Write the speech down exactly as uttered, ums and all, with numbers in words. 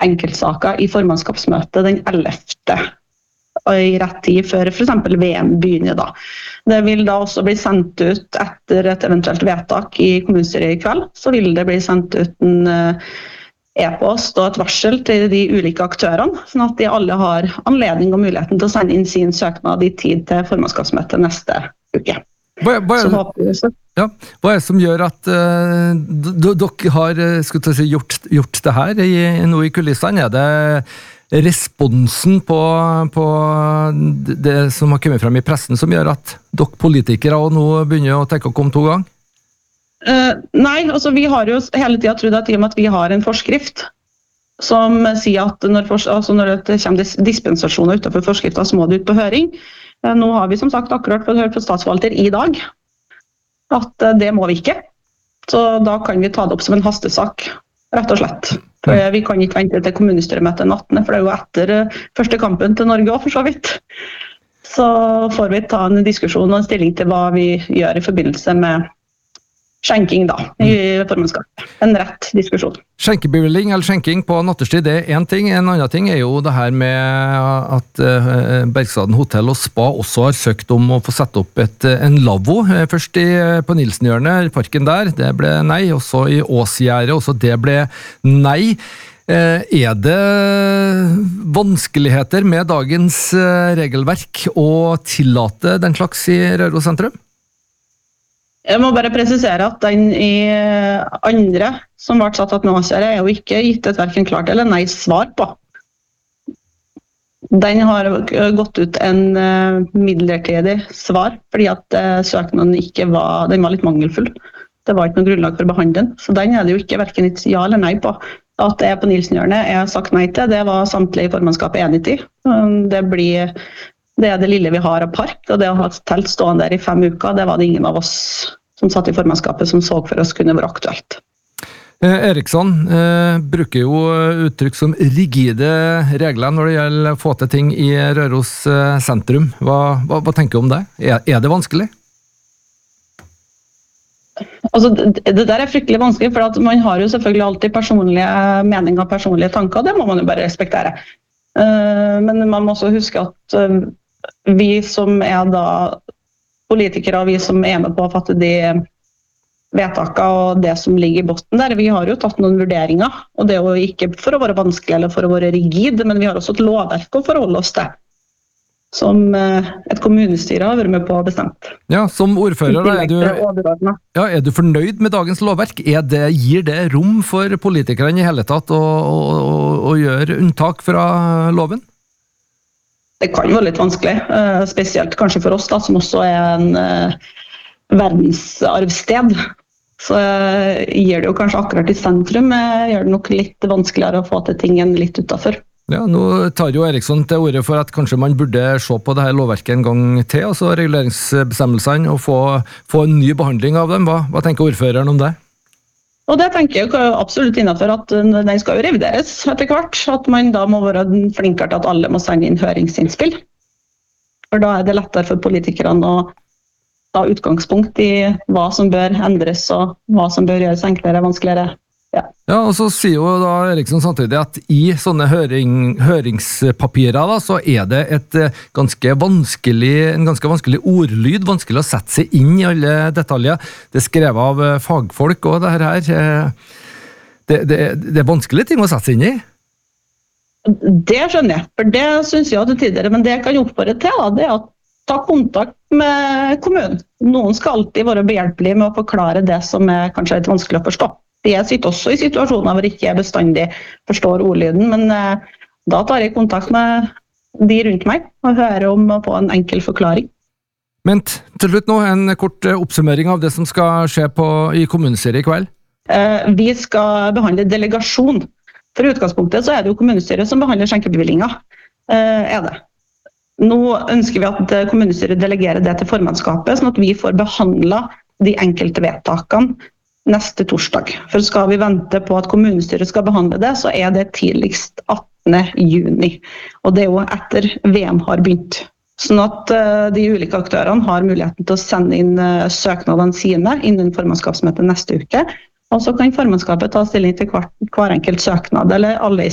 enkeltsaker i formannskapsmøtet den ellevte i rett tid før for eksempel V M begynner da. Det vil da også bli sendt ut etter et eventuelt vedtak i kommunestyret i kveld, så vil det bli sendt ut en e-post og et varsel til de ulike aktørene, sånn at de alle har anledning og muligheten til å sende inn sin søknad i tid til formannskapsmøtet neste uke. Hva, hva, er, så, ja, hva er det som gjør at uh, dere har skulle si, gjort, gjort det her i, nå i kulissene? Er det responsen på, på det som har kommet frem i pressen som gjør at dere politikere nå begynner å tenke å komme to ganger? Uh, nei, altså vi har jo hele tiden trodd at i og med at vi har en forskrift som sier at når, altså når det kommer dispensasjoner utenfor forskriften, så må det ut på høring. Uh, nå har vi som sagt akkurat fått hørt fra statsforvalter i dag at uh, det må vi ikke. Så da kan vi ta det opp som en hastesak, rett og slett. For uh, vi kan ikke vente til kommunestyremøtet nattene, for det er jo etter uh, første kampen til Norge også, for så vidt. Så får vi ta en diskusjon og en stilling til hva vi gjør i forbindelse med skjenking da, i formannskap. En rett diskusjon. Skjenkebevilling eller skjenking på nattestid, det er en ting. En annen ting er jo det her med at uh, Bergstaden Hotel og Spa også har søkt om å få sette opp et, en lavvo. Først i, på Nilsenhjørnet, parken der, det ble nei. Også i Åsgjerdet, også det ble nei. Uh, er det vanskeligheter med dagens uh, regelverk å tillate den slags i Røros sentrum? Jeg må bare presisere at den i andre som ble satt at med Åsgjerdet er jo ikke gitt et hverken klart eller nei svar på. Den har gått ut en midlertidig svar, fordi at søknaden ikke var, den var litt mangelfull. Det var ikke noe grunnlag for å behandle den, så den er det jo ikke hverken et ja eller nei på. At det er på Nilsenhjørnet er sagt nei til, det var samtlige i formannskapet enig til. Det blir... Det er det lille vi har av park, og det å ha telt stående der i fem uker, det var det ingen av oss som satt i formannskapet som så for oss kunne være aktuelt. Eh, Eriksson eh, bruker jo uttrykk som rigide regler når det gjelder å få til ting i Røros eh, sentrum. Hva, hva, hva tenker du om det? Er, er det vanskelig? Altså, det, det der er fryktelig vanskelig, for at man har jo selvfølgelig alltid personlige meninger og personlige tanker, og det må man jo bare respektere. Uh, men man må også huske at uh, vi som er da politikere, vi som er med på å fatte de vedtakene og det som ligger i botten der, vi har jo tatt noen vurderinger, og det er jo ikke for å være vanskelig eller for å være rigid, men vi har også et lovverk å forholde oss til, som uh, et kommunestyre har vært med på å bestemt. Ja, som ordfører, da, er, du, ja, er du fornøyd med dagens lovverk? Er det, gir det rom for politikerne i hele tatt å, å, å gjøre unntak fra loven? Det kan jo være litt vanskelig, uh, spesielt kanskje for oss da, som også er en uh, verdensarvsted. Så uh, gir det jo kanskje akkurat i sentrum, uh, gjør det nok litt vanskeligere å få til tingen litt utenfor. Ja, nå tar jo Eriksson til ordet for at kanskje man burde se på det her lovverket en gang til, altså reguleringsbestemmelsene, og få, få en ny behandling av dem. Hva, hva tenker ordføreren om det? Og det tenker jeg absolutt innenfor at den skal jo revideres etter hvert, at man da må være flinkere til at alle må sende inn høringsinnspill. For da er det lettere for politikerne å ta utgangspunkt i hva som bør endres og hva som bør gjøres enklere og vanskeligere. Ja. Ja, og så sier jo da Eriksson samtidig at i sånne høring, høringspapirer da, så er det et ganske vanskelig, en ganske vanskelig ordlyd, vanskelig å sette seg inn i alle detaljer. Det er skrevet av fagfolk og det her. Det, det, det er vanskelige ting å sette seg inn i. Det skjønner jeg, for det synes jeg at tidligere, men det jeg kan oppfordre til da, det er å ta kontakt med kommunen. Noen skal alltid være behjelpelige med å forklare det som er kanskje litt vanskelig å forstå. Jeg sitter også i situasjoner hvor jeg ikke bestandig forstår ordlyden, men eh, da tar jeg kontakt med de rundt meg og hører om å få en enkel forklaring. Men til slutt nå, en kort oppsummering av det som skal skje på, i kommunestyret i kveld. Eh, vi skal behandle delegasjon. For utgangspunktet så er det jo kommunestyret som behandler skjenkebevillinger. Eh, er det. Nå ønsker vi at kommunestyret delegerer det til formannskapet, sånn at vi får behandlet de enkelte vedtakene neste torsdag. For skal vi vente på at kommunestyret skal behandle det, så er det tidligst attende juni. Og det er jo etter V M har begynt. Sånn at uh, de ulike aktørene har muligheten til å sende inn uh, søknadene sine innen formannskapsmøtet neste uke. Og så kan formannskapet ta stilling til hver, hver enkelt søknad, eller alle i